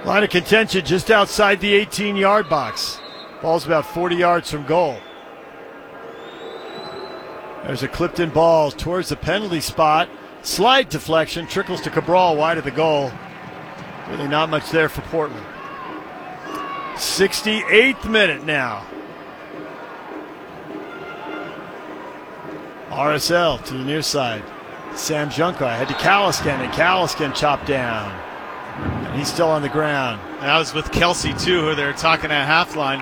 Line of contention just outside the 18-yard box. Ball's about 40 yards from goal. There's a clipped-in ball towards the penalty spot. Slide deflection, trickles to Cabral wide of the goal. Really not much there for Portland. 68th minute now. RSL to the near side. Sam Junko ahead to Caliscan, and Caliscan chopped down. And he's still on the ground. And that was with Kelsey, too, who they're talking at half line.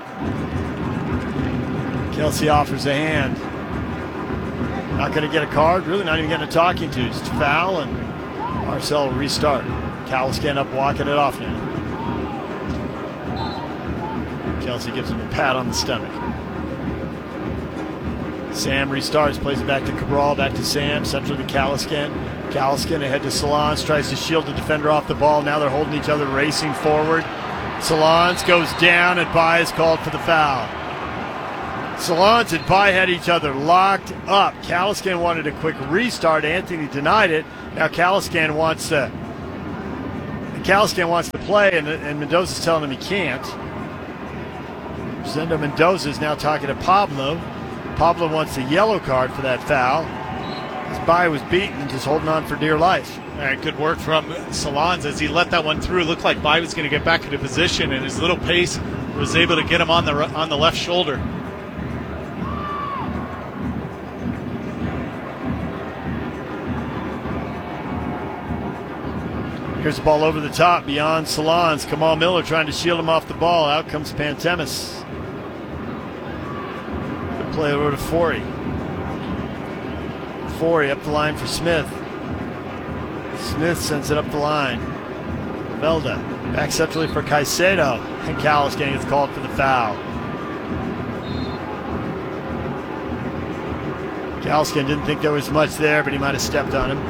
Kelsey offers a hand. Not going to get a card, really not even getting a talking to. Just a foul, and RSL will restart. Caliscan up, walking it off now. Kelsey gives him a pat on the stomach. Sam restarts, plays it back to Cabral, back to Sam, central to Caliscan. Caliscan ahead to Solans, tries to shield the defender off the ball. Now they're holding each other, racing forward. Solans goes down, and Bai is called for the foul. Solans and Bai had each other locked up. Caliscan wanted a quick restart. Anthony denied it. Now Caliscan wants to play, and Mendoza's telling him he can't. Zendo Mendoza is now talking to Pablo. Pablo wants a yellow card for that foul. His Bai was beaten and just holding on for dear life. All right, good work from Solans as he let that one through. Looked like Bai was going to get back into position, and his little pace was able to get him on the left shoulder. Here's the ball over the top beyond Solans. Kamal Miller trying to shield him off the ball. Out comes Pantemis. Good play over to Forey. Forey up the line for Smith. Smith sends it up the line. Velda back centrally for Caicedo. And Caliscan gets called for the foul. Caliscan didn't think there was much there, but he might have stepped on him.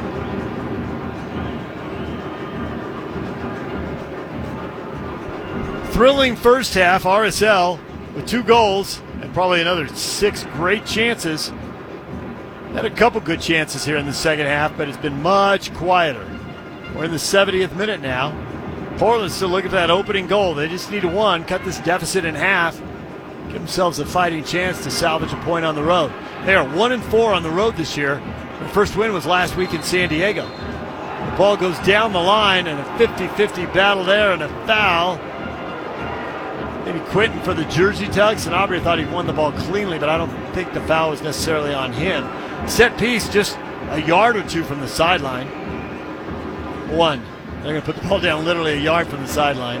Thrilling first half, RSL with 2 goals and probably another 6 great chances. Had a couple good chances here in the second half, but it's been much quieter. We're in the 70th minute now. Portland's still looking for that opening goal. They just need a 1, cut this deficit in half, give themselves a fighting chance to salvage a point on the road. They are 1-4 on the road this year. Their first win was last week in San Diego. The ball goes down the line, and a 50-50 battle there, and a foul. Maybe Quinton for the jersey tug. Sanabria thought he won the ball cleanly, but I don't think the foul was necessarily on him. Set piece just a yard or 2 from the sideline. 1. They're going to put the ball down literally a yard from the sideline.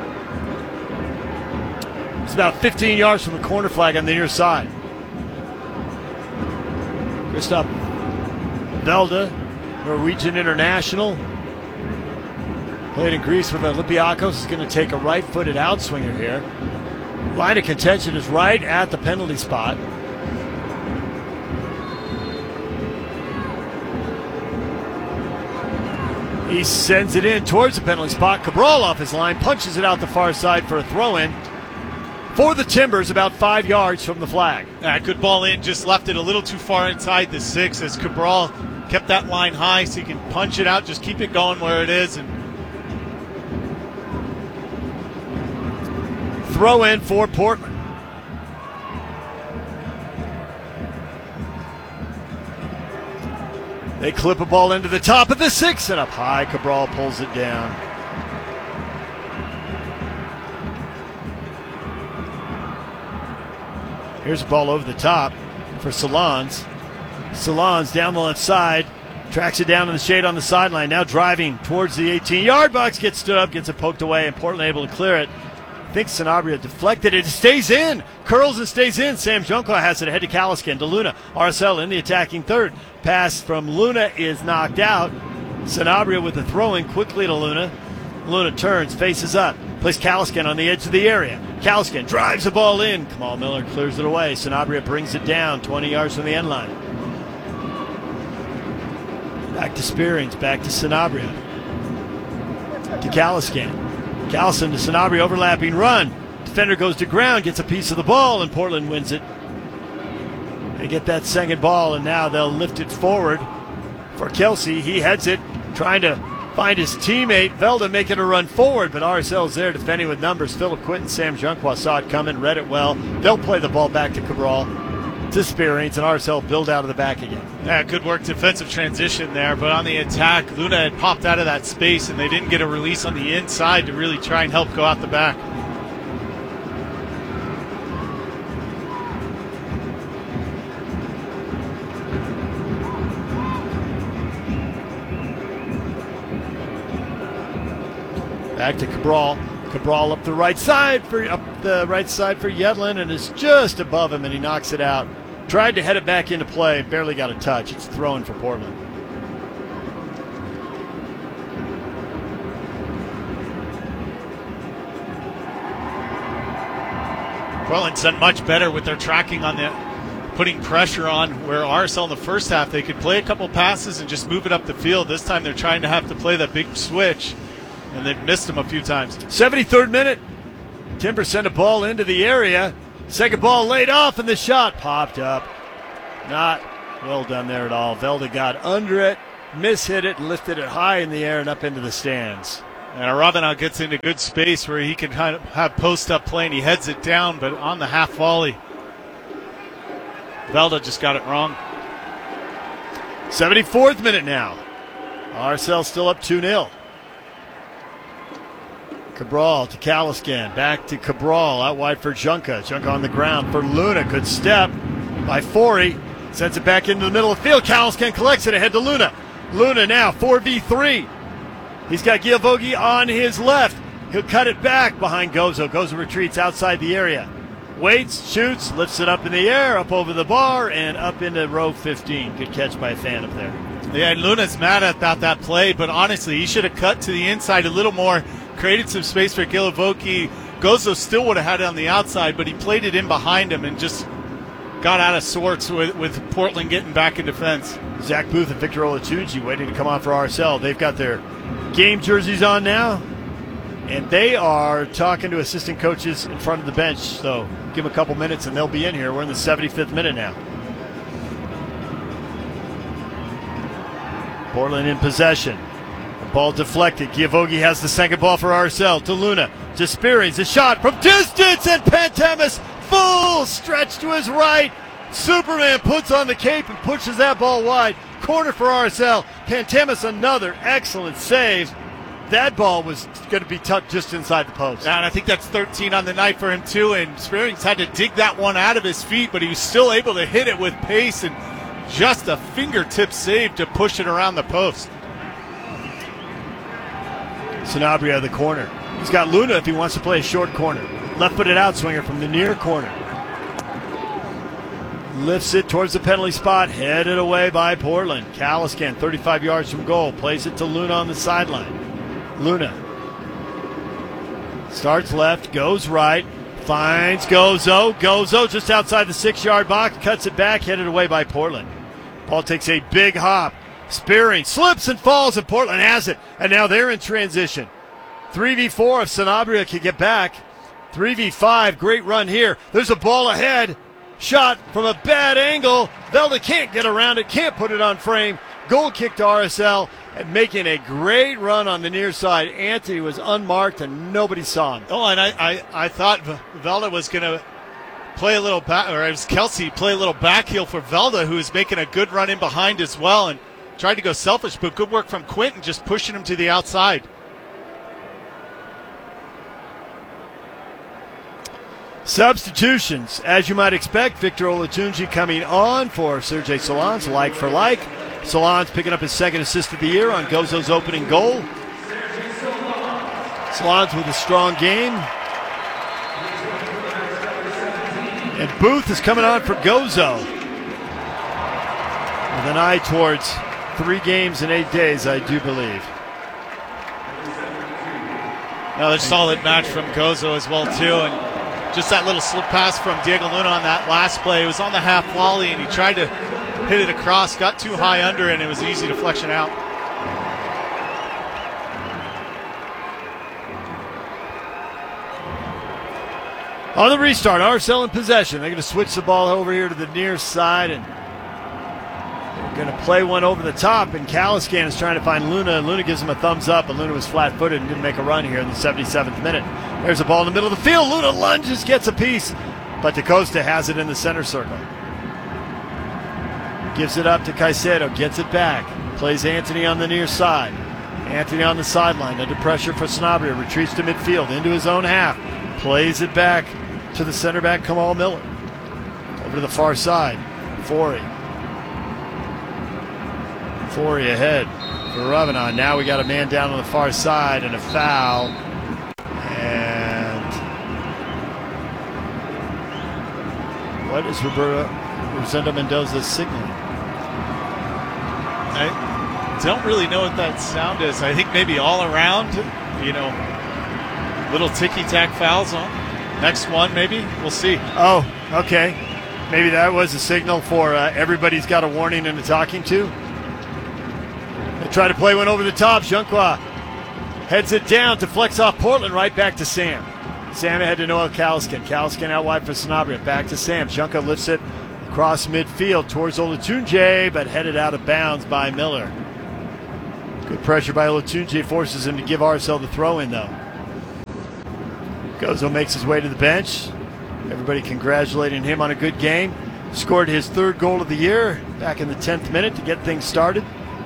It's about 15 yards from the corner flag on the near side. Christoph Velda, Norwegian international. Played in Greece with Olympiakos, is going to take a right-footed outswinger here. Line of contention is right at the penalty spot. He sends it in towards the penalty spot. Cabral off his line, punches it out the far side for a throw-in. For the Timbers, about 5 yards from the flag. Good ball in, just left it a little too far inside the 6 as Cabral kept that line high so he can punch it out, just keep it going where it is. And throw in for Portland. They clip a ball into the top of the 6 and up high. Cabral pulls it down. Here's a ball over the top for Solans. Solans down the left side. Tracks it down in the shade on the sideline. Now driving towards the 18-yard box. Gets stood up, gets it poked away, and Portland able to clear it. I think Sanabria deflected it. It stays in. Curls and stays in. Sam Junko has it ahead to Caliscan. To Luna. RSL in the attacking third. Pass from Luna is knocked out. Sanabria with the throw-in quickly to Luna. Luna turns, faces up. Plays Caliscan on the edge of the area. Caliscan drives the ball in. Kamal Miller clears it away. Sanabria brings it down 20 yards from the end line. Back to Spearings. Back to Sanabria. To Caliscan. Caliscan to Sanabria, overlapping run. Defender goes to ground, gets a piece of the ball, and Portland wins it. They get that second ball, and now they'll lift it forward for Kelsey. He heads it, trying to find his teammate Velda making a run forward, but RSL's there defending with numbers. Philip Quinton, Sam Junqua saw it coming, read it well. They'll play the ball back to Cabral, to Spearings, and RSL build out of the back again. Yeah, good work, defensive transition there, but on the attack, Luna had popped out of that space, and they didn't get a release on the inside to really try and help go out the back. Back to Cabral. Cabral up the right side for Yedlin, and is just above him, and he knocks it out. Tried to head it back into play, barely got a touch. It's thrown for Portland. Portland's done much better with their tracking on the putting pressure on, where RSL in the first half they could play a couple passes and just move it up the field. This time they're trying to have to play that big switch, and they've missed them a few times. 73rd minute. Timber sent a ball into the area. Second ball laid off, and the shot popped up. Not well done there at all. Velda got under it, mishit it, and lifted it high in the air and up into the stands. And Aravena gets into good space where he can kind of have post-up play, and he heads it down, but on the half volley, Velda just got it wrong. 74th minute now. RSL still up 2-0. Cabral to Caliscan, back to Cabral, out wide for Junca. Junca on the ground for Luna. Good step by Forey. Sends it back into the middle of the field. Caliscan collects it ahead to Luna. Luna now 4v3. He's got Giavogi on his left. He'll cut it back behind Gozo. Gozo retreats outside the area. Waits, shoots, lifts it up in the air, up over the bar, and up into row 15. Good catch by a fan up there. Yeah, and Luna's mad about that play, but honestly, he should have cut to the inside a little more, created some space for Giavogi. Gozo still would have had it on the outside, but he played it in behind him and just got out of sorts with Portland getting back in defense. Zach Booth and Victor Olatunji waiting to come on for RSL. They've got their game jerseys on now, and they are talking to assistant coaches in front of the bench. So give them a couple minutes and they'll be in here. We're in the 75th minute now. Portland in possession. The ball deflected. Giavogi has the second ball for RSL. To Luna. To Spearings. A shot from distance, and Pantemis full stretch to his right. Superman puts on the cape and pushes that ball wide. Corner for RSL. Pantemis another excellent save. That ball was going to be tucked just inside the post. And I think that's 13 on the night for him too, and Spearings had to dig that one out of his feet, but he was still able to hit it with pace and just a fingertip save to push it around the post. Sanabria the corner. He's got Luna if he wants to play a short corner. Left-footed outswinger from the near corner. Lifts it towards the penalty spot, headed away by Portland. Caliscan, 35 yards from goal, plays it to Luna on the sideline. Luna starts left, goes right, finds Gozo. Gozo just outside the 6-yard box, cuts it back, headed away by Portland. Ball takes a big hop. Spearing slips and falls, and Portland has it. And now they're in transition. 3v4 if Sanabria can get back. 3v5, great run here. There's a ball ahead. Shot from a bad angle. Velda can't get around it, can't put it on frame. Goal kick to RSL, and making a great run on the near side. Anthony was unmarked and nobody saw him. Oh, and I thought Velda was going to play a little back, or it was Kelsey play a little back heel for Velda, who was making a good run in behind as well, and tried to go selfish, but good work from Quinton just pushing him to the outside. Substitutions, as you might expect. Victor Olatunji coming on for Sergey Solans, like for like. Solans picking up his second assist of the year on Gozo's opening goal. Solans with a strong game. And Booth is coming on for Gozo, with an eye towards 3 games in 8 days, I do believe. Another solid match from Gozo as well, too. And just that little slip pass from Diego Luna on that last play. It was on the half volley, and he tried to hit it across, got too high under, and it was easy deflection out. On the restart, RSL in possession. They're going to switch the ball over here to the near side, and going to play one over the top, and Caliscan is trying to find Luna, and Luna gives him a thumbs up, but Luna was flat-footed and didn't make a run here in the 77th minute. There's a ball in the middle of the field. Luna lunges, gets a piece, but DaCosta has it in the center circle. Gives it up to Caicedo, gets it back, plays Anthony on the near side. Anthony on the sideline, under pressure for Sanabria, retreats to midfield, into his own half, plays it back to the center back, Kamal Miller. Over to the far side, Forey ahead for Ravanon. Now we got a man down on the far side and a foul. And what is Rosendo Mendoza signaling? I don't really know what that sound is. I think maybe all around, little ticky-tack fouls on. Next one, maybe. We'll see. Oh, okay. Maybe that was a signal for everybody's got a warning and a talking to. They try to play one over the top. Junqua heads it down, deflects off Portland, right back to Sam. Sam ahead to Noel Caliscan. Caliscan out wide for Sanabria. Back to Sam. Junqua lifts it across midfield towards Olatunji, but headed out of bounds by Miller. Good pressure by Olatunji, forces him to give RSL the throw in, though. Gozo makes his way to the bench. Everybody congratulating him on a good game. Scored his third goal of the year back in the 10th minute to get things started.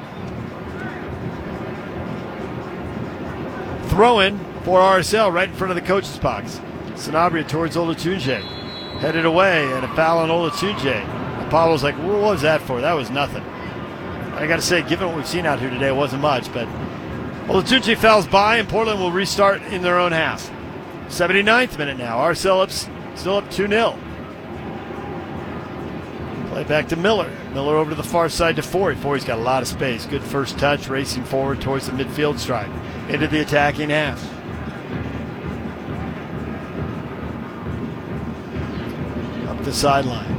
Throw-in for RSL right in front of the coach's box. Sanabria towards Olatunji. Headed away, and a foul on Olatunji. Pablo's like, what was that for? That was nothing. I got to say, given what we've seen out here today, it wasn't much, but Olatunji fouls by, and Portland will restart in their own half. 79th minute now. RSL still up 2-0. Play back to Miller. Miller over to the far side to Forey. Forey's got a lot of space. Good first touch, racing forward towards the midfield stripe. Into the attacking half. Up the sideline.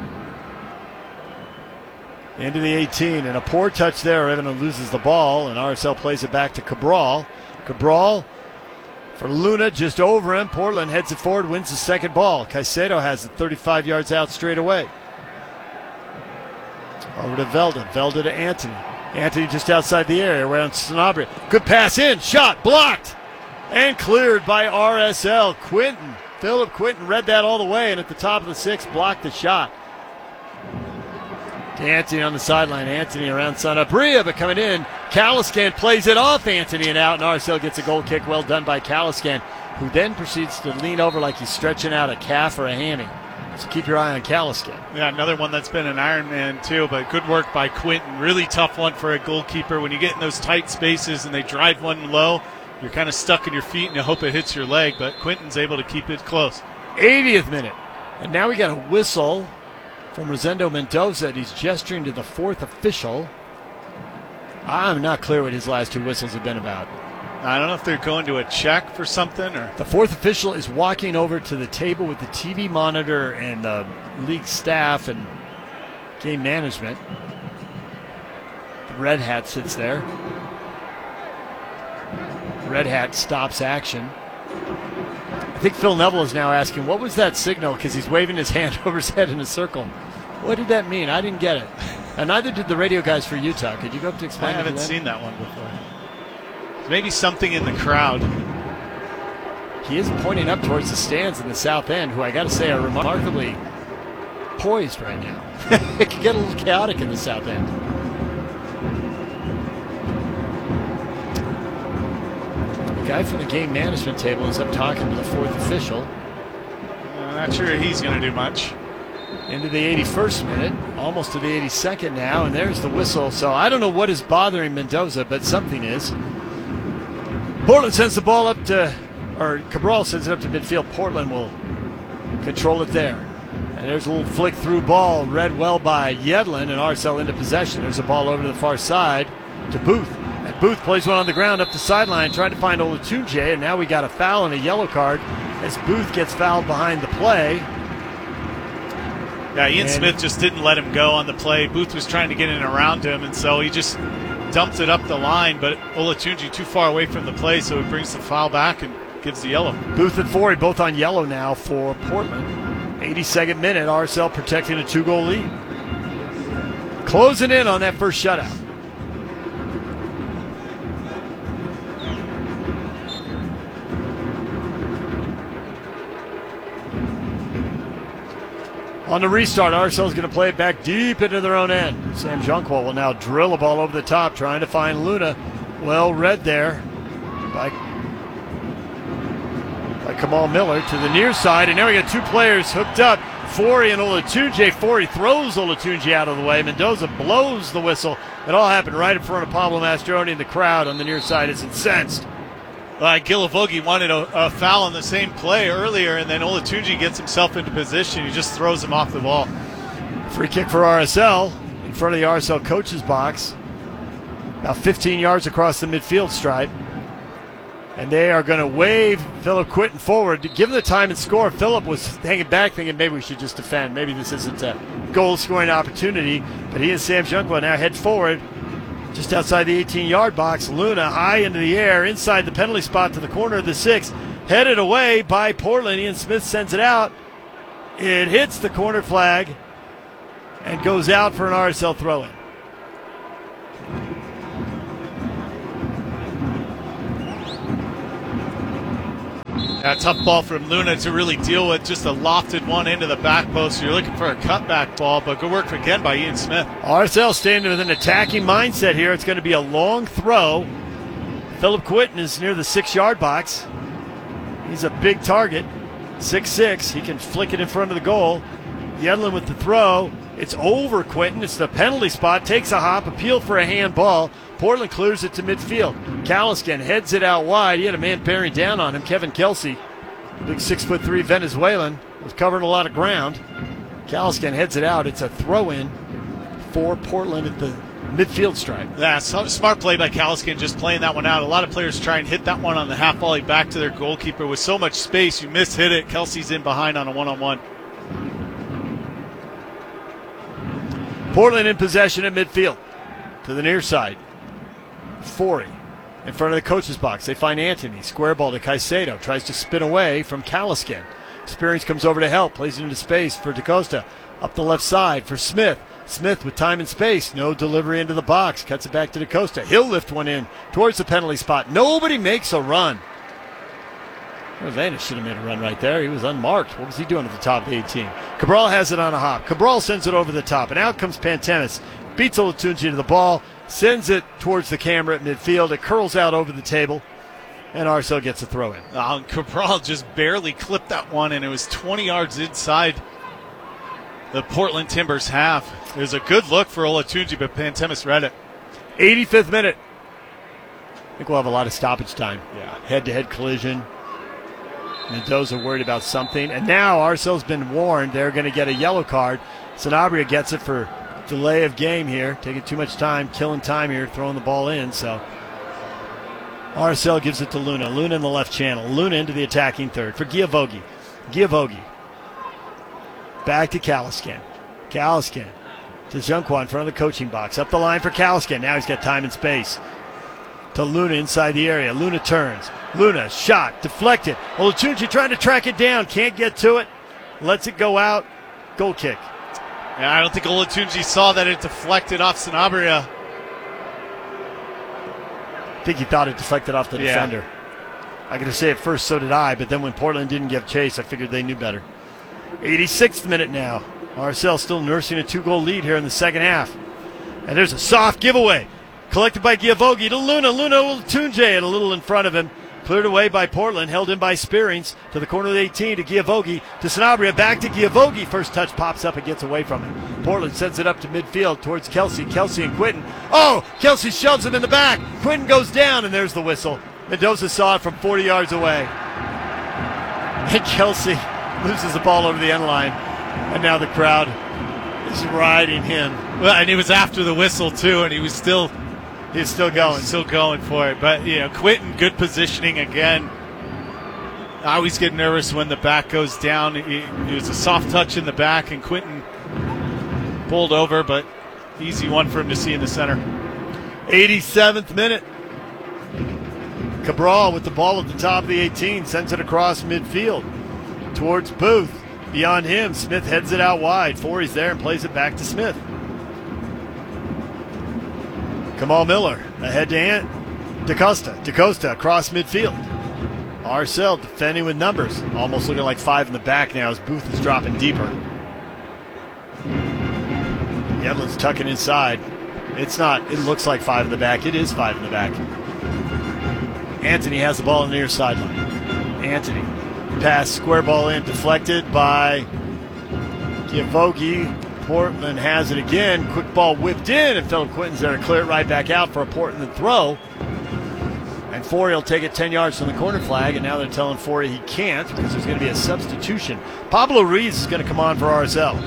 Into the 18, and a poor touch there. Evan loses the ball, and RSL plays it back to Cabral. Cabral for Luna, just over him. Portland heads it forward, wins the second ball. Caicedo has it 35 yards out straight away. Over to Velda. Velda to Anthony. Anthony just outside the area around Sanabria. Good pass in, shot, blocked, and cleared by RSL. Philip Quinton read that all the way, and at the top of the sixth, blocked the shot. To Anthony on the sideline. Anthony around Sanabria, but coming in. Caliscan plays it off Anthony and out, and RSL gets a goal kick. Well done by Caliscan, who then proceeds to lean over like he's stretching out a calf or a hammy. So keep your eye on Caliscan. Yeah, another one that's been an Iron Man too, but good work by Quinton. Really tough one for a goalkeeper. When you get in those tight spaces and they drive one low, you're kind of stuck in your feet and you hope it hits your leg, but Quinton's able to keep it close. 80th minute. And now we got a whistle from Rosendo Mendoza. He's gesturing to the fourth official. I'm not clear what his last two whistles have been about. I don't know if they're going to a check for something. Or the fourth official is walking over to the table with the TV monitor and the league staff and game management. The Red Hat sits there. Red Hat stops action. I think Phil Neville is now asking, what was that signal? Because he's waving his hand over his head in a circle. What did that mean? I didn't get it. And neither did the radio guys for Utah. Could you go up to explain? I haven't seen that one before. Maybe something in the crowd. He is pointing up towards the stands in the south end, who I got to say are remarkably poised right now. It could get a little chaotic in the south end. The guy from the game management table is up talking to the fourth official. I'm not sure he's going to do much. Into the 81st minute, almost to the 82nd now, and there's the whistle. So I don't know what is bothering Mendoza, but something is. Portland sends the ball up to, or Cabral sends it up to midfield. Portland will control it there. And there's a little flick through ball, read well by Yedlin, and RSL into possession. There's a ball over to the far side to Booth. And Booth plays one on the ground up the sideline, trying to find Olatunji, and now we got a foul and a yellow card as Booth gets fouled behind the play. Yeah, Ian Smith just didn't let him go on the play. Booth was trying to get in around him, and so he just dumped it up the line, but Olatunji too far away from the play, so he brings the foul back and gives the yellow. Booth and Forey both on yellow now for Portland. 82nd minute, RSL protecting a 2-goal lead. closing in on that first shutout. On the restart, RSL is going to play it back deep into their own end. Sam Junkwell will now drill a ball over the top, trying to find Luna. Well read there by Kamal Miller to the near side. And now we got two players hooked up, Forey and Olatunji. Forey throws Olatunji out of the way. Mendoza blows the whistle. It all happened right in front of Pablo Mastroeni, and the crowd on the near side is incensed. Gilavogi wanted a foul on the same play earlier, and then Olatunji gets himself into position. He just throws him off the ball. Free kick for RSL in front of the RSL coach's box, about 15 yards across the midfield stripe. And they are going to wave Philip Quinton forward to give him the time and score. Philip was hanging back thinking maybe we should just defend. Maybe this isn't a goal-scoring opportunity. But he and Sam Junkwell now head forward just outside the 18-yard box. Luna high into the air, inside the penalty spot to the corner of the 6. Headed away by Portland. Ian Smith sends it out. It hits the corner flag and goes out for an RSL throw-in. A tough ball from Luna to really deal with, just a lofted one into the back post. You're looking for a cutback ball, but good work again by Ian Smith. RSL staying with an attacking mindset here. It's going to be a long throw. Philip Quinton is near the 6-yard box. He's a big target, 6'6". He can flick it in front of the goal. Yedlin with the throw. It's over Quinton. It's the penalty spot. Takes a hop, appeal for a handball. Portland clears it to midfield. Caliscan heads it out wide. He had a man bearing down on him. Kevin Kelsey, big 6'3" Venezuelan, was covering a lot of ground. Caliscan heads it out. It's a throw-in for Portland at the midfield stripe. Yeah, smart play by Caliscan, just playing that one out. A lot of players try and hit that one on the half volley back to their goalkeeper. With so much space, you miss-hit it. Kelsey's in behind on a one-on-one. Portland in possession at midfield to the near side. Forey in front of the coach's box. They find Anthony. Square ball to Caicedo. Tries to spin away from Caliscan. Experience comes over to help. Plays it into space for DaCosta. Up the left side for Smith. Smith with time and space. No delivery into the box. Cuts it back to DaCosta. He'll lift one in towards the penalty spot. Nobody makes a run. Rosana should have made a run right there. He was unmarked. What was he doing at the top of the 18? Cabral has it on a hop. Cabral sends it over the top. And out comes Pantemis. Beats Olatunji to the ball. Sends it towards the camera at midfield. It curls out over the table. And RSL gets a throw in. Cabral just barely clipped that one, and it was 20 yards inside the Portland Timbers half. It was a good look for Olatunji, but Pantemis read it. 85th minute. I think we'll have a lot of stoppage time. Yeah. Head-to-head collision. Mendoza worried about something. And now RSL's been warned they're going to get a yellow card. Sanabria gets it for delay of game here. Taking too much time, killing time here, throwing the ball in. So RSL gives it to Luna. Luna in the left channel. Luna into the attacking third for Giavogi. Giavogi. Back to Caliscan. Caliscan to Junkwell in front of the coaching box. Up the line for Caliscan. Now he's got time and space. To Luna inside the area. Luna turns. Luna shot. Deflected. Olatunji trying to track it down. Can't get to it. Lets it go out. Goal kick. Yeah, I don't think Olatunji saw that it deflected off Sanabria. I think he thought it deflected off the defender. I got to say at first, so did I, but then when Portland didn't give chase, I figured they knew better. 86th minute now. RSL still nursing a 2-goal lead here in the second half. And there's a soft giveaway. Collected by Giavogi to Luna. Luna Olatunji, and a little in front of him. Cleared away by Portland, held in by Spearings to the corner of the 18 to Giavogi to Sanabria, back to Giavogi. First touch pops up and gets away from it. Portland sends it up to midfield towards Kelsey. Kelsey and Quinton. Oh, Kelsey shoves him in the back. Quinton goes down, and there's the whistle. Mendoza saw it from 40 yards away. And Kelsey loses the ball over the end line, and now the crowd is riding him. Well, and he was after the whistle too, and he was still. He's still going. Still going for it. But, Quinton, good positioning again. I always get nervous when the back goes down. It was a soft touch in the back, and Quinton pulled over, but easy one for him to see in the center. 87th minute. Cabral with the ball at the top of the 18 sends it across midfield towards Booth. Beyond him, Smith heads it out wide. Forey's there and plays it back to Smith. Kamal Miller ahead to DaCosta. DaCosta across midfield. RSL defending with numbers. Almost looking like 5 in the back now as Booth is dropping deeper. Yedlin's tucking inside. It's not. It looks like 5 in the back. It is 5 in the back. Anthony has the ball on the near sideline. Anthony. Pass, square ball in, deflected by Giavogi. Portland has it again. Quick ball whipped in, and Philip Quinton's there to clear it right back out for a Portland throw. And Forey will take it 10 yards from the corner flag, and now they're telling Forey he can't because there's going to be a substitution. Pablo Ruiz is going to come on for RSL.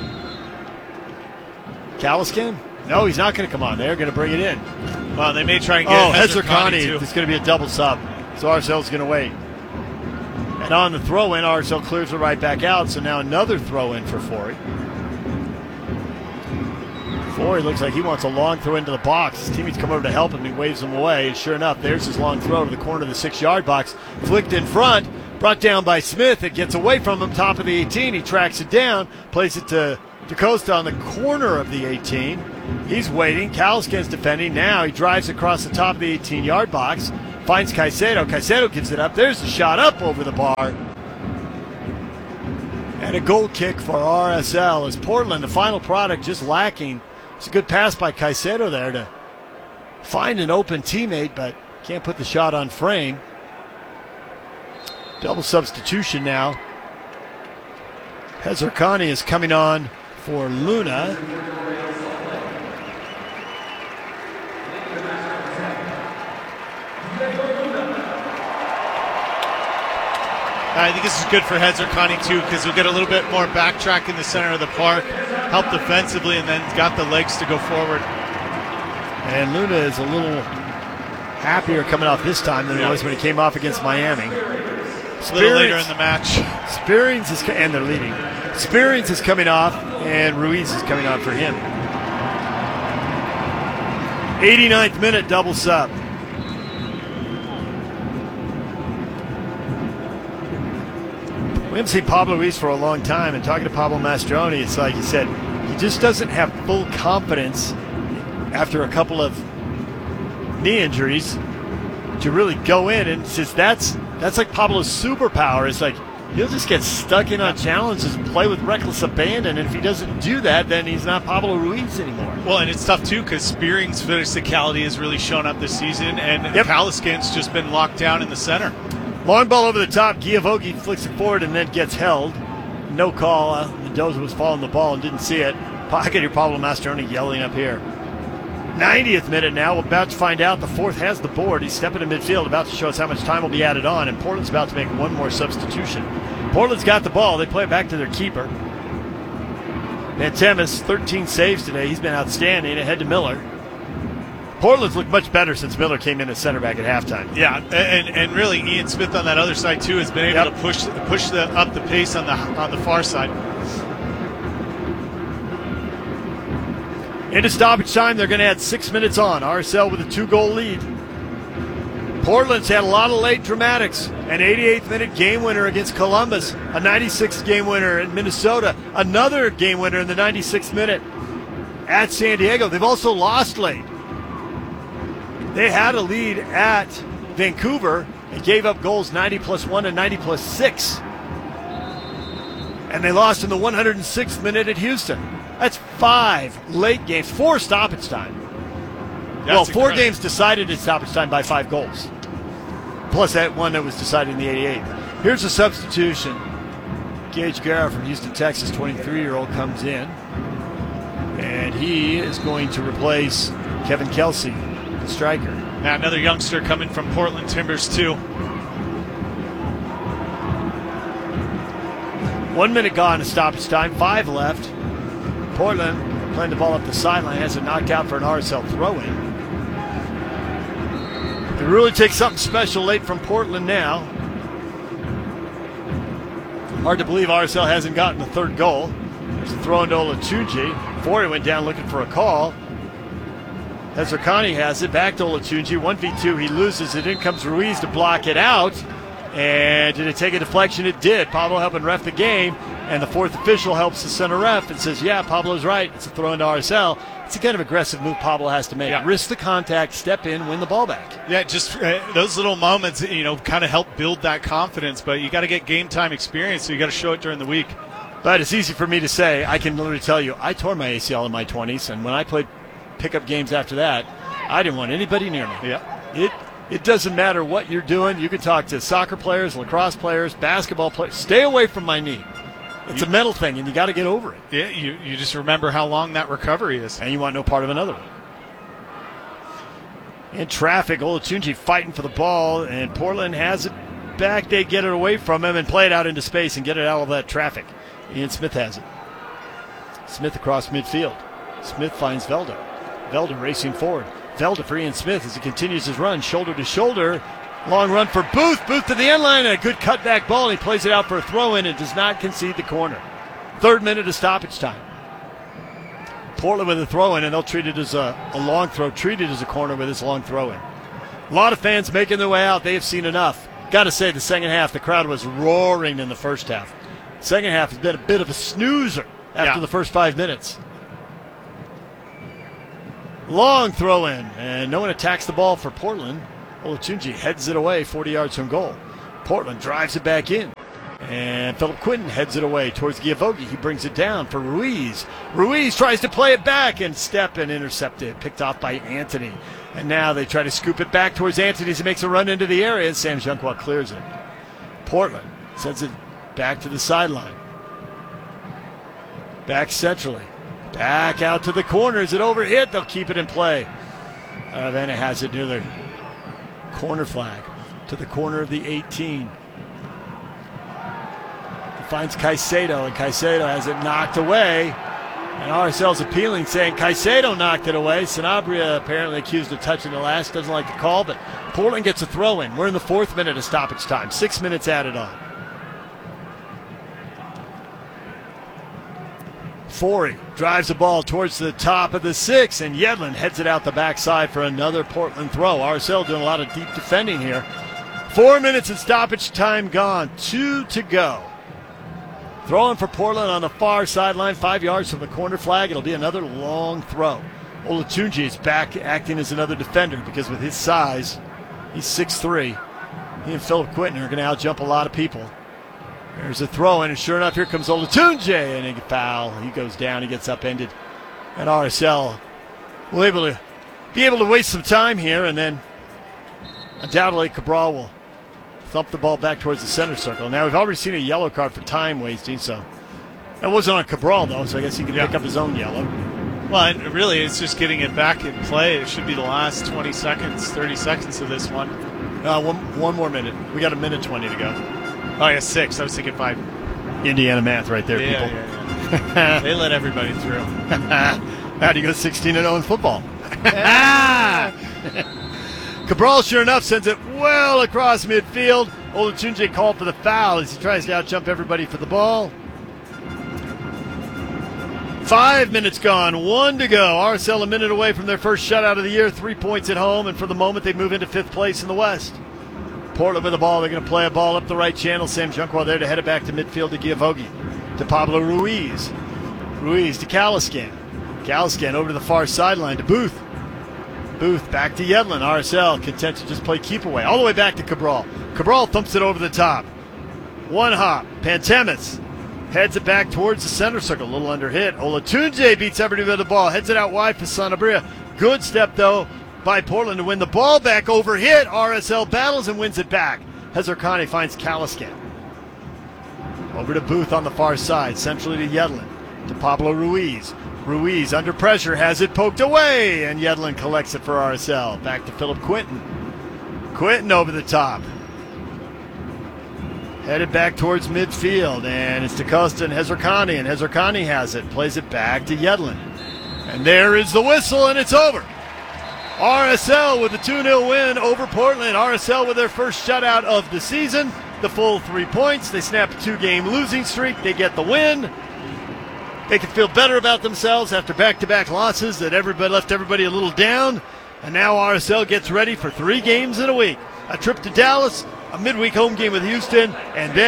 Caliscan? No, he's not going to come on. They're going to bring it in. Well, they may try and get Hezerkani. It's going to be a double sub, so RSL's going to wait. And on the throw-in, RSL clears it right back out, so now another throw-in for Forey. Forey looks like he wants a long throw into the box. His teammates come over to help him. He waves them away. And sure enough, there's his long throw to the corner of the 6-yard box. Flicked in front, brought down by Smith. It gets away from him, top of the 18. He tracks it down, plays it to DaCosta on the corner of the 18. He's waiting. Caliscan's defending. Now he drives across the top of the 18-yard box. Finds Caicedo. Caicedo gives it up. There's the shot up over the bar. And a goal kick for RSL as Portland, the final product, just lacking. It's a good pass by Caicedo there to find an open teammate, but can't put the shot on frame. Double substitution now. Hezerkani is coming on for Luna. I think this is good for Hezerkani too, because he'll get a little bit more backtrack in the center of the park, help defensively, and then got the legs to go forward. And Luna is a little happier coming off this time than he was when he came off against Miami. A little later in the match. Spearings is, and they're leading. Spearings is coming off, and Ruiz is coming on for him. 89th minute, double sub. We haven't seen Pablo Ruiz for a long time, and talking to Pablo Mastroeni, it's like he said, he just doesn't have full confidence after a couple of knee injuries to really go in, and says that's like Pablo's superpower. It's like he'll just get stuck in on challenges and play with reckless abandon, and if he doesn't do that, then he's not Pablo Ruiz anymore. Well, and it's tough too because Spearing's physicality has really shown up this season, and Caliscan's just been locked down in the center. Long ball over the top. Giavogi flicks it forward and then gets held. No call. Mendoza was following the ball and didn't see it. Pocket here, Pablo Mastroeni yelling up here. 90th minute now. We're about to find out. The fourth has the board. He's stepping in midfield, about to show us how much time will be added on, and Portland's about to make one more substitution. Portland's got the ball. They play it back to their keeper. Mantemis, 13 saves today. He's been outstanding. Ahead to Miller. Portland's looked much better since Miller came in at center back at halftime. Yeah, and really Ian Smith on that other side too has been able to push up the pace on the far side. Into stoppage time, they're going to add 6 minutes on. RSL with a 2-goal lead. Portland's had a lot of late dramatics. An 88th minute game winner against Columbus, a 96th game winner in Minnesota, another game winner in the 96th minute at San Diego. They've also lost late. They had a lead at Vancouver and gave up goals 90+1 and 90+6. And they lost in the 106th minute at Houston. That's 5 late games, 4 stoppage time. Well, 4 games decided at stoppage time by 5 goals. Plus that one that was decided in the 88th. Here's a substitution. Gage Guerra from Houston, Texas, 23-year-old, comes in. And he is going to replace Kevin Kelsey, the striker. Now another youngster coming from Portland Timbers, too. 1 minute gone to stoppage time, 5 left. Portland playing the ball up the sideline, has it knocked out for an RSL throw-in. It really takes something special late from Portland now. Hard to believe RSL hasn't gotten the third goal. There's a throw into Olatunji. Forey went down looking for a call. Hezerkani has it, back to Olatunji, 1v2, he loses it, in comes Ruiz to block it out. And did it take a deflection? It did. Pablo helping ref the game. and the fourth official helps the center ref and says, yeah, Pablo's right. It's a throw into RSL. It's a kind of aggressive move Pablo has to make. Yeah. Risk the contact, step in, win the ball back. Yeah, just those little moments, kind of help build that confidence. But you got to get game time experience, so you got to show it during the week. But it's easy for me to say. I can literally tell you, I tore my ACL in my 20s, and when I played pickup games after that, I didn't want anybody near me. Yeah. It doesn't matter what you're doing. You can talk to soccer players, lacrosse players, basketball players. Stay away from my knee. It's a mental thing, and you got to get over it. Yeah, you just remember how long that recovery is. And you want no part of another one. In traffic, Olatunji fighting for the ball, and Portland has it back. They get it away from him and play it out into space and get it out of that traffic. Ian Smith has it. Smith across midfield. Smith finds Velda. Velda racing forward. Velda for Ian Smith as he continues his run, shoulder to shoulder. Long run for Booth. Booth to the end line, and a good cutback ball. And he plays it out for a throw-in and does not concede the corner. 3rd minute of stoppage time. Portland with a throw-in, and they'll treat it as a long throw, treat it as a corner with this long throw-in. A lot of fans making their way out. They have seen enough. Got to say, the second half, the crowd was roaring in the first half. Second half has been a bit of a snoozer after the first 5 minutes. Long throw-in, and no one attacks the ball for Portland. Olatunji heads it away 40 yards from goal. Portland drives it back in. And Philip Quinton heads it away towards Giavogi. He brings it down for Ruiz. Ruiz tries to play it back and step and intercepted. Picked off by Anthony. And now they try to scoop it back towards Anthony as he makes a run into the area, and Sam Junqua clears it. Portland sends it back to the sideline. Back centrally. Back out to the corner. Is it overhit? They'll keep it in play. Then it has it near the corner flag to the corner of the 18. He finds Caicedo, and Caicedo has it knocked away. And RSL's appealing, saying Caicedo knocked it away. Sanabria apparently accused of touching the last, doesn't like the call, but Portland gets a throw in. We're in the 4th minute of stoppage time. 6 minutes added on. Forey drives the ball towards the top of the 6, and Yedlin heads it out the backside for another Portland throw. RSL doing a lot of deep defending here. 4 minutes of stoppage time gone. 2 to go. Throwing for Portland on the far sideline, 5 yards from the corner flag. It'll be another long throw. Olatunji is back acting as another defender because with his size, he's 6'3". He and Philip Quinton are going to out-jump a lot of people. There's a throw in, and sure enough, here comes Olatunji, and a foul. He goes down, he gets upended. And RSL will be able to waste some time here, and then undoubtedly Cabral will thump the ball back towards the center circle. Now, we've already seen a yellow card for time wasting, so that wasn't on Cabral, though, so I guess he can pick up his own yellow. Well, and really, it's just getting it back in play. It should be the last 20 seconds, 30 seconds of this one. One more minute. We got 1:20 to go. Oh, yeah, 6. I was thinking 5. Indiana math right there, people. Yeah. They let everybody through. How do you go 16-0 in football? Cabral, sure enough, sends it well across midfield. Olatunji called for the foul as he tries to out-jump everybody for the ball. 5 minutes gone, 1 to go. RSL a minute away from their first shutout of the year, 3 points at home, and for the moment they move into 5th place in the West. Portland with the ball. They're going to play a ball up the right channel. Sam Junqua there to head it back to midfield to Giavogi. To Pablo Ruiz. Ruiz to Caliscan. Caliscan over to the far sideline to Booth. Booth back to Yedlin. RSL content to just play keep away. All the way back to Cabral. Cabral thumps it over the top. One hop. Pantemis heads it back towards the center circle. A little under hit. Olatunji beats everybody with the ball. Heads it out wide for Sanabria. Good step, though, by Portland to win the ball back. Overhit. RSL battles and wins it back. Hezarkhani finds Caliscan. Over to Booth on the far side. Centrally to Yedlin. To Pablo Ruiz. Ruiz under pressure has it poked away. And Yedlin collects it for RSL. Back to Philip Quinton. Quinton over the top. Headed back towards midfield. And it's DaCosta and Hezarkhani. And Hezarkhani has it. Plays it back to Yedlin. And there is the whistle, and it's over. RSL with a 2-0 win over Portland. RSL with their first shutout of the season. The full 3 points. They snap a 2-game losing streak. They get the win. They can feel better about themselves after back-to-back losses that left everybody a little down. And now RSL gets ready for 3 games in a week. A trip to Dallas, a midweek home game with Houston, and then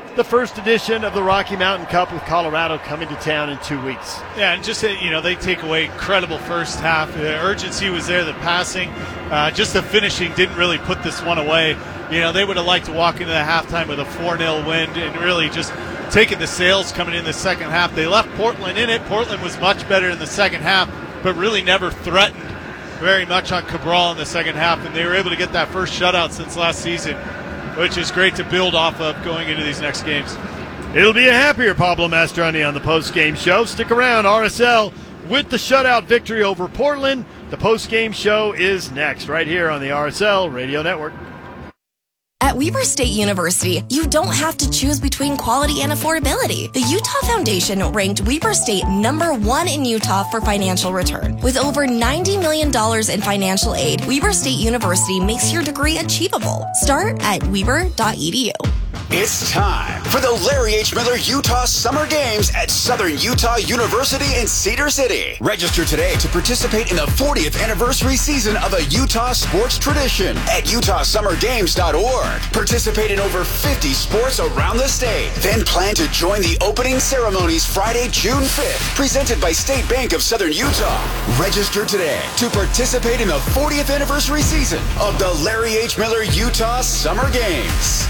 the first edition of the Rocky Mountain Cup with Colorado coming to town in 2 weeks. Yeah, and just, they take away incredible first half. The urgency was there, the passing, just the finishing didn't really put this one away. They would have liked to walk into the halftime with a 4-0 win and really just taking the sails coming in the second half. They left Portland in it. Portland was much better in the second half, but really never threatened very much on Cabral in the second half, and they were able to get that first shutout since last season, which is great to build off of going into these next games. It'll be a happier Pablo Mastroeni on the post-game show. Stick around, RSL with the shutout victory over Portland. The post-game show is next, right here on the RSL Radio Network. At Weber State University, you don't have to choose between quality and affordability. The Utah Foundation ranked Weber State #1 in Utah for financial return. With over $90 million in financial aid, Weber State University makes your degree achievable. Start at weber.edu. It's time for the Larry H. Miller Utah Summer Games at Southern Utah University in Cedar City. Register today to participate in the 40th anniversary season of a Utah sports tradition at utahsummergames.org. Participate in over 50 sports around the state. Then plan to join the opening ceremonies Friday, June 5th, presented by State Bank of Southern Utah. Register today to participate in the 40th anniversary season of the Larry H. Miller Utah Summer Games.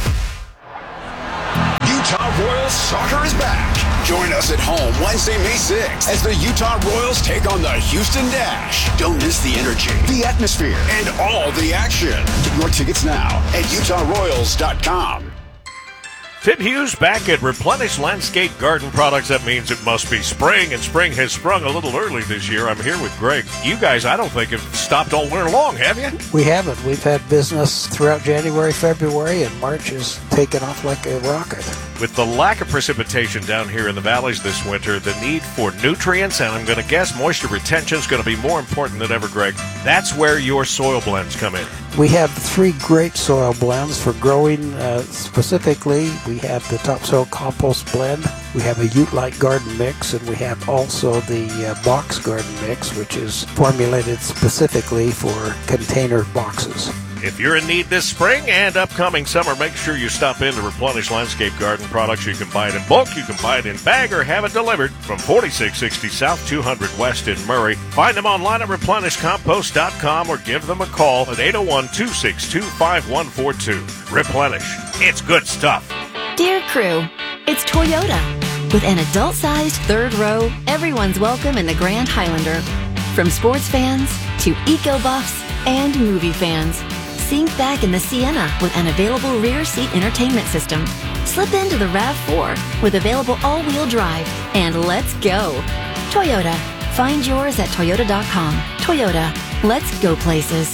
Utah Royals soccer is back. Join us at home Wednesday, May 6th as the Utah Royals take on the Houston Dash. Don't miss the energy, the atmosphere, and all the action. Get your tickets now at utahroyals.com. Tim Hughes back at Replenish Landscape Garden Products. That means it must be spring, and spring has sprung a little early this year. I'm here with Greg. You guys, I don't think have stopped all winter long, have you? We haven't. We've had business throughout January, February, and March has taken off like a rocket. With the lack of precipitation down here in the valleys this winter, the need for nutrients, and I'm going to guess moisture retention is going to be more important than ever, Greg. That's where your soil blends come in. We have 3 great soil blends for growing specifically. We have the topsoil compost blend, we have a Ute-like garden mix, and we have also the box garden mix, which is formulated specifically for container boxes. If you're in need this spring and upcoming summer, make sure you stop in to Replenish Landscape Garden Products. You can buy it in bulk, you can buy it in bag, or have it delivered from 4660 South 200 West in Murray. Find them online at replenishcompost.com or give them a call at 801-262-5142. Replenish. It's good stuff. Dear crew, it's Toyota. With an adult-sized third row, everyone's welcome in the Grand Highlander. From sports fans to eco-buffs and movie fans. Sink back in the Sienna with an available rear seat entertainment system. Slip into the RAV4 with available all-wheel drive. And let's go. Toyota. Find yours at toyota.com. Toyota. Let's go places.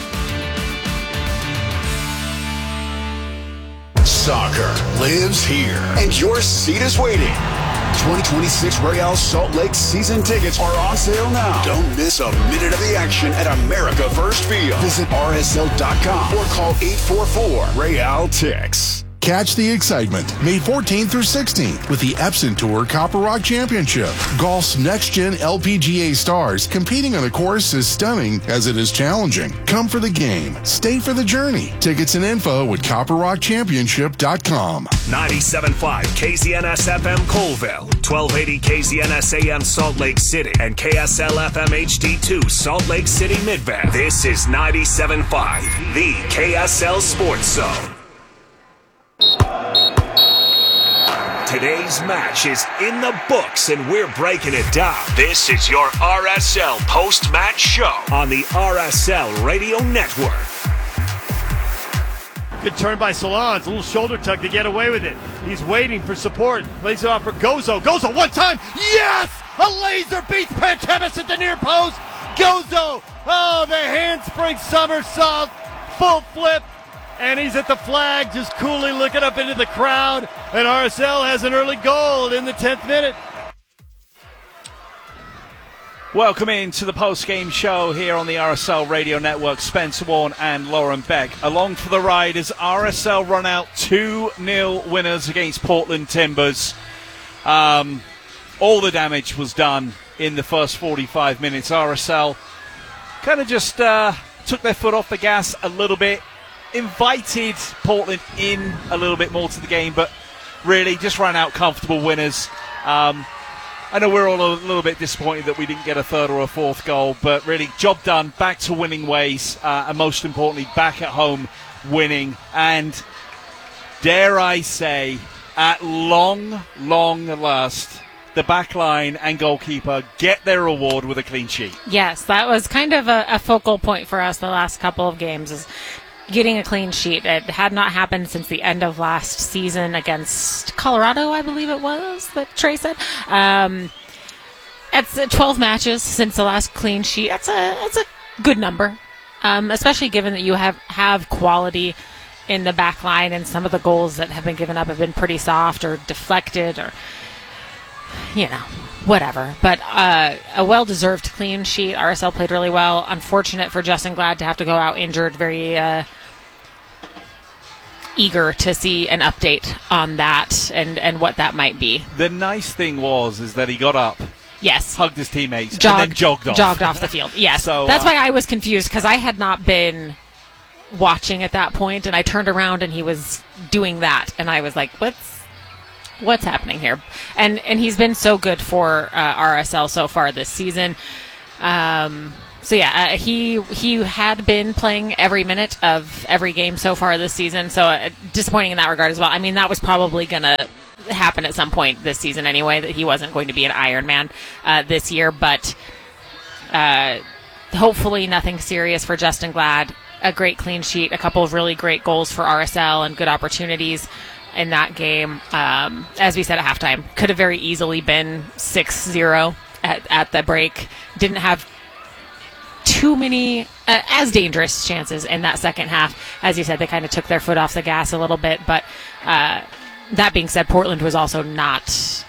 Soccer lives here, and your seat is waiting. 2026 Real Salt Lake season tickets are on sale now. Don't miss a minute of the action at America First Field. Visit rsl.com or call 844-REAL-TIX. Catch the excitement May 14th through 16th with the Epson Tour Copper Rock Championship. Golf's next-gen LPGA stars competing on a course as stunning as it is challenging. Come for the game. Stay for the journey. Tickets and info at copperrockchampionship.com. 97.5 KZNS-FM Colville, 1280 KZNS-AM Salt Lake City, and KSL-FM HD2 Salt Lake City Midvale. This is 97.5, the KSL Sports Zone. Today's match is in the books, and we're breaking it down. This is your RSL post-match show on the RSL Radio Network. Good turn by Solans. A little shoulder tug to get away with it. He's waiting for support. Lays it off for Gozo. Gozo one time. Yes! A laser beats Pantemis at the near post. Gozo. Oh, the handspring somersault. Full flip. And he's at the flag, just coolly looking up into the crowd. And RSL has an early goal in the 10th minute. Welcome in to the post-game show here on the RSL Radio Network. Spencer Warne and Lauren Beck. Along for the ride as RSL run out 2-0 winners against Portland Timbers. All the damage was done in the first 45 minutes. RSL kind of just took their foot off the gas a little bit. Invited Portland in a little bit more to the game, but really just ran out comfortable winners. I know we're all a little bit disappointed that we didn't get a third or a fourth goal, but really, job done, back to winning ways, and most importantly, back at home winning. And dare I say, at long last, the back line and goalkeeper get their reward with a clean sheet. Yes, that was kind of a focal point for us the last couple of games, is getting a clean sheet. It had not happened since the end of last season against Colorado, I believe it was, that Trey said. It's 12 matches since the last clean sheet. It's a good number, especially given that you have quality in the back line, and some of the goals that have been given up have been pretty soft or deflected or, whatever. But a well-deserved clean sheet. RSL played really well. Unfortunate for Justin Glad to have to go out injured. Very eager to see an update on that and what that might be. The nice thing is that he got up, yes, hugged his teammates, and then jogged off the field. Yes, so that's why I was confused, because I had not been watching at that point, and I turned around and he was doing that, and I was like, what's happening here? And he's been so good for RSL so far this season. He had been playing every minute of every game so far this season, so disappointing in that regard as well. I mean, that was probably going to happen at some point this season anyway, that he wasn't going to be an Ironman this year, but hopefully nothing serious for Justin Glad. A great clean sheet, a couple of really great goals for RSL, and good opportunities in that game. As we said at halftime, could have very easily been 6-0 at the break. Didn't have too many as dangerous chances in that second half. As you said, they kind of took their foot off the gas a little bit, but that being said, Portland was also not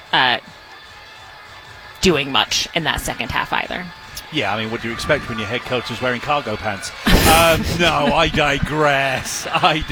doing much in that second half either. Yeah, I mean, what do you expect when your head coach is wearing cargo pants? No, I digress.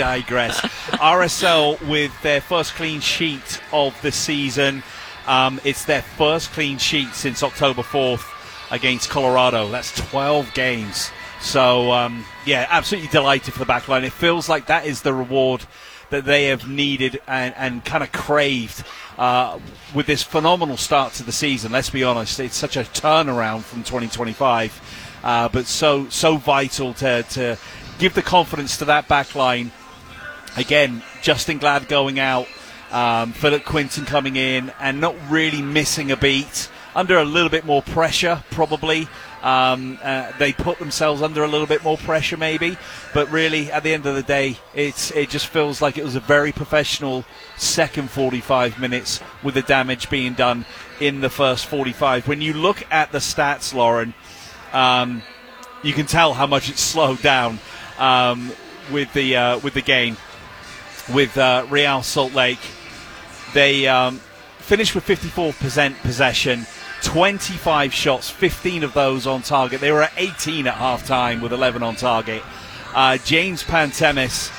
RSL with their first clean sheet of the season. It's their first clean sheet since October 4th against Colorado. That's 12 games. So, absolutely delighted for the back line. It feels like that is the reward that they have needed and kind of craved with this phenomenal start to the season. Let's be honest, it's such a turnaround from 2025, but so vital to give the confidence to that back line. Again, Justin Glad going out, Philip Quinton coming in and not really missing a beat, under a little bit more pressure probably. They put themselves under a little bit more pressure maybe, but really at the end of the day it just feels like it was a very professional second 45 minutes with the damage being done in the first 45. When you look at the stats, Lauren, you can tell how much it's slowed down with the game. With Real Salt Lake, they finished with 54% possession, 25 shots, 15 of those on target. They were at 18 at halftime with 11 on target. James Pantemis,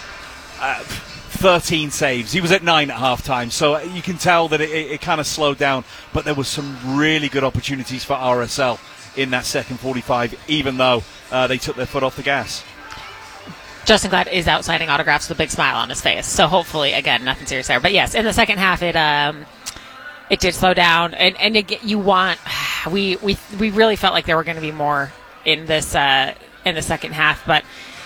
13 saves. He was at 9 at halftime, so you can tell that it kind of slowed down, but there was some really good opportunities for RSL in that second 45, even though they took their foot off the gas. Justin Glad is out signing autographs with a big smile on his face, so hopefully, again, nothing serious there. But yes, in the second half, it did slow down, and we really felt like there were going to be more in this in the second half, but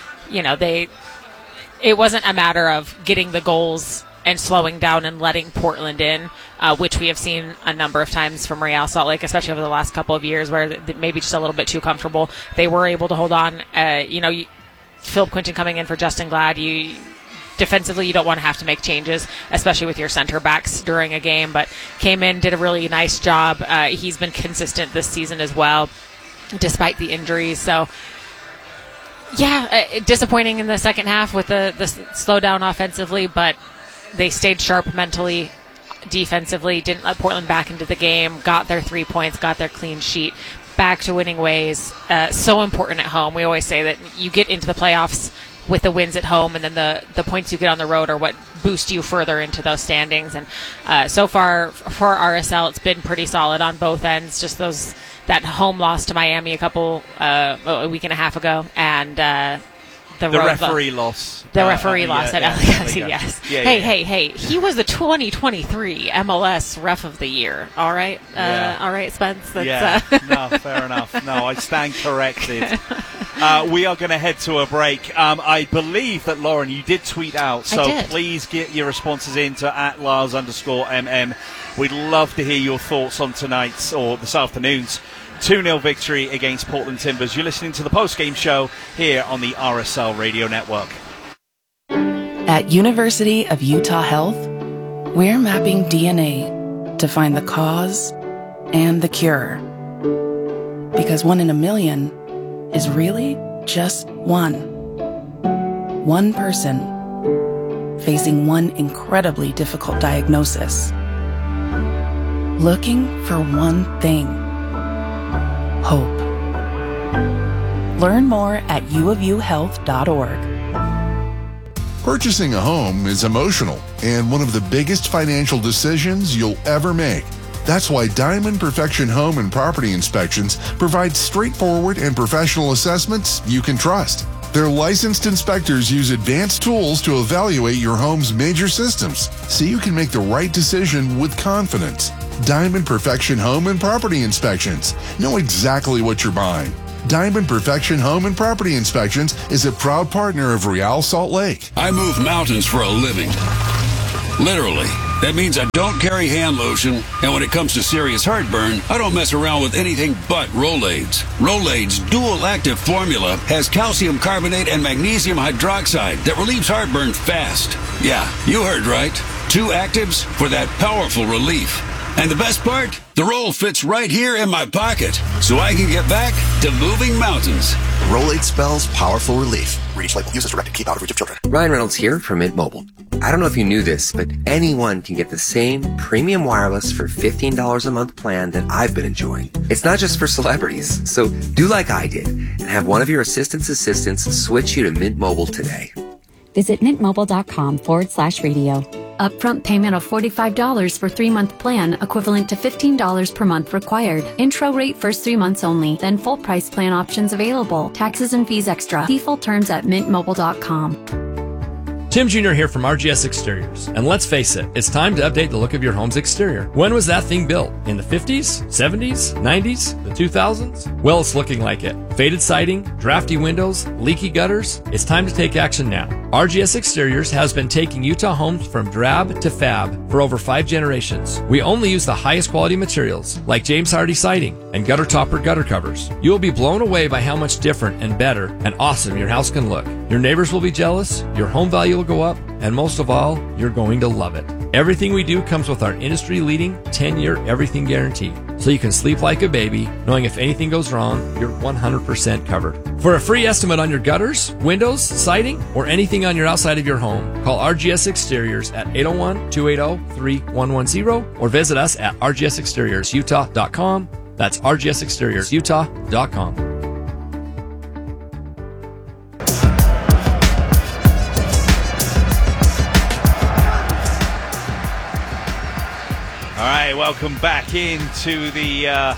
it wasn't a matter of getting the goals and slowing down and letting Portland in, which we have seen a number of times from Real Salt Lake, especially over the last couple of years, where maybe just a little bit too comfortable. They were able to hold on. Philip Quinton coming in for Justin Glad, defensively, you don't want to have to make changes, especially with your center backs during a game, but came in, did a really nice job. He's been consistent this season as well, despite the injuries. So, disappointing in the second half with the slowdown offensively, but they stayed sharp mentally, defensively, didn't let Portland back into the game, got their 3 points, got their clean sheet, back to winning ways. So important at home. We always say that you get into the playoffs with the wins at home, and then the points you get on the road are what boost you further into those standings. And so far for RSL, it's been pretty solid on both ends. Just that home loss to Miami a week and a half ago, and the referee loss. The referee loss at LAFC, yeah. yes. Yeah, Hey, he was the 2023 MLS Ref of the Year. All right? All right, Spence? That's, No, fair enough. No, I stand corrected. We are going to head to a break. I believe that, Lauren, you did tweet out, so please get your responses into @Lars_MM. We'd love to hear your thoughts on tonight's or this afternoon's 2-0 victory against Portland Timbers. You're listening to the post-game show here on the RSL Radio Network. At University of Utah Health, we're mapping DNA to find the cause and the cure. Because 1 in a million is really just one. One person facing one incredibly difficult diagnosis. Looking for one thing. Hope. Learn more at uofuhealth.org. Purchasing a home is emotional and one of the biggest financial decisions you'll ever make. That's why Diamond Perfection Home and Property Inspections provide straightforward and professional assessments you can trust. Their licensed inspectors use advanced tools to evaluate your home's major systems so you can make the right decision with confidence. Diamond Perfection Home and Property Inspections. Know exactly what you're buying. Diamond Perfection Home and Property Inspections is a proud partner of Real Salt Lake. I move mountains for a living. Literally. That means I don't carry hand lotion, and when it comes to serious heartburn, I don't mess around with anything but Rolaids. Rolaids' dual-active formula has calcium carbonate and magnesium hydroxide that relieves heartburn fast. Yeah, you heard right. 2 actives for that powerful relief. And the best part? The roll fits right here in my pocket, so I can get back to moving mountains. Rolade spells powerful relief. Read each label. Use as directed. Keep out of reach of children. Ryan Reynolds here from Mint Mobile. I don't know if you knew this, but anyone can get the same premium wireless for $15 a month plan that I've been enjoying. It's not just for celebrities, so do like I did and have one of your assistants switch you to Mint Mobile today. Visit mintmobile.com/radio. Upfront payment of $45 for 3-month plan, equivalent to $15 per month required. Intro rate first 3 months only, then full price plan options available. Taxes and fees extra. See full terms at mintmobile.com. Tim Jr. here from RGS Exteriors. And let's face it, it's time to update the look of your home's exterior. When was that thing built? In the 50s, 70s, 90s, the 2000s? Well, it's looking like it. Faded siding, drafty windows, leaky gutters. It's time to take action now. RGS Exteriors has been taking Utah homes from drab to fab for over 5 generations. We only use the highest quality materials, like James Hardy siding and gutter topper gutter covers. You will be blown away by how much different and better and awesome your house can look. Your neighbors will be jealous, your home value will go up, and most of all, you're going to love it. Everything we do comes with our industry-leading 10-year everything guarantee, so you can sleep like a baby, knowing if anything goes wrong, you're 100% covered. For a free estimate on your gutters, windows, siding, or anything on your outside of your home, call RGS Exteriors at 801-280-3110 or visit us at rgsexteriorsutah.com. That's rgsexteriorsutah.com. All right, welcome back into the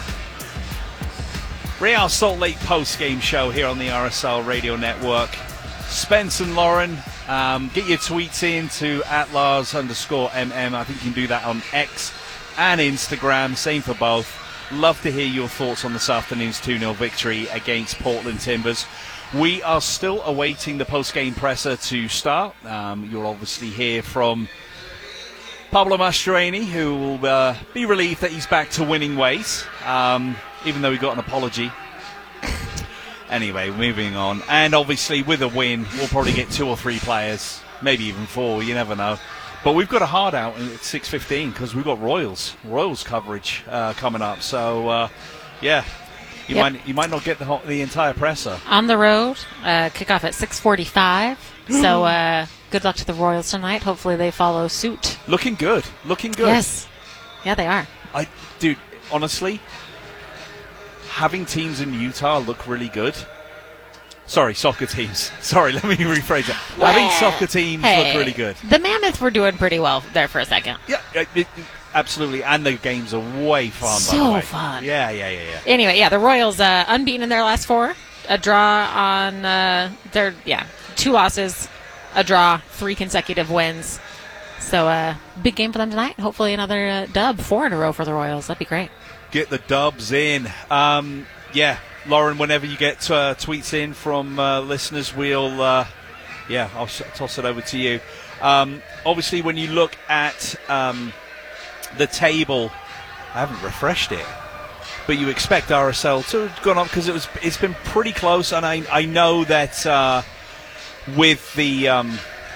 Real Salt Lake post-game show here on the RSL Radio Network. Spence and Lauren, get your tweets in to @Lars_MM. I think you can do that on X and Instagram. Same for both. Love to hear your thoughts on this afternoon's 2-0 victory against Portland Timbers. We are still awaiting the post-game presser to start. You'll obviously hear from Pablo Mastroeni, who will be relieved that he's back to winning ways, even though he got an apology. Anyway, moving on. And obviously, with a win, we'll probably get 2 or 3 players, maybe even 4, you never know. But we've got a hard out at 6:15 because we've got Royals coverage coming up. So, yeah, you might not get the entire presser. On the road, kickoff at 6:45. So, good luck to the Royals tonight. Hopefully they follow suit. Looking good. Yes. Yeah, they are. Dude, honestly, having teams in Utah look really good. Sorry, soccer teams. Sorry, let me rephrase it. Yeah. Having soccer teams look really good. The Mammoth were doing pretty well there for a second. Yeah, absolutely. And the games are way fun, by the way. So fun. Yeah. Anyway, yeah, the Royals unbeaten in their last 4. a draw on their 2 losses, a draw, 3 consecutive wins. So big game for them tonight. Hopefully another dub, 4 in a row for the Royals. That'd be great. Get the dubs in. Lauren, whenever you get tweets in from listeners, we'll I'll toss it over to you. Obviously, when you look at the table, I haven't refreshed it, but you expect RSL to have gone up because it's been pretty close, and I know that with the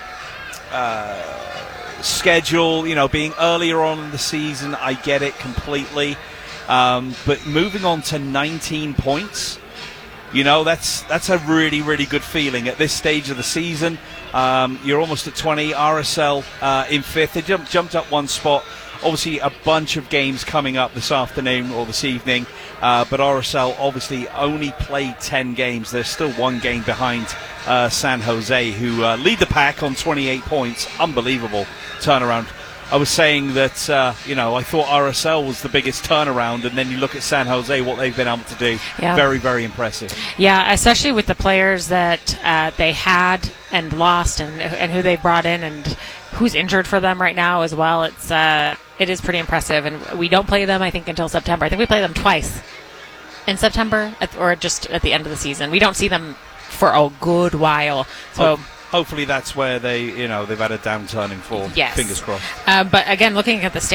schedule, being earlier on in the season, I get it completely. But moving on to 19 points, that's a really, really good feeling at this stage of the season. You're almost at 20. RSL in 5th. They jumped up 1 spot. Obviously, a bunch of games coming up this afternoon or this evening. But RSL obviously only played 10 games. They're still 1 game behind San Jose, who lead the pack on 28 points. Unbelievable turnaround. I was saying that, I thought RSL was the biggest turnaround, and then you look at San Jose, what they've been able to do. Yeah. Very, very impressive. Yeah, especially with the players that they had and lost and who they brought in and who's injured for them right now as well. It is pretty impressive, and we don't play them, I think, until September. I think we play them twice in September or just at the end of the season. We don't see them for a good while. So hopefully that's where they've had a downturn in form. Yes. Fingers crossed. But again, looking at the